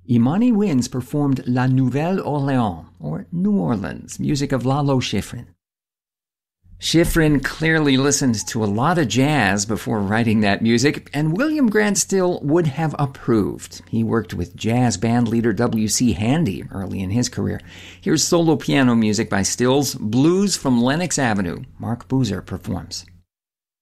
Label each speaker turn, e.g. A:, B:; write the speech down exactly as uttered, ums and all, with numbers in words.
A: Imani Winds performed La Nouvelle Orléans, or New Orleans, music of Lalo Schifrin. Schifrin clearly listened to a lot of jazz before writing that music, and William Grant Still would have approved. He worked with jazz band leader W C Handy early in his career. Here's solo piano music by Stills, Blues from Lenox Avenue. Mark Boozer performs.